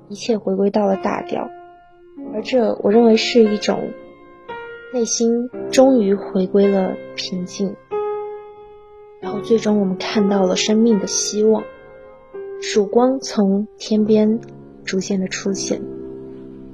一切回归到了大调，而这我认为是一种内心终于回归了平静，然后最终我们看到了生命的希望，曙光从天边逐渐的出现。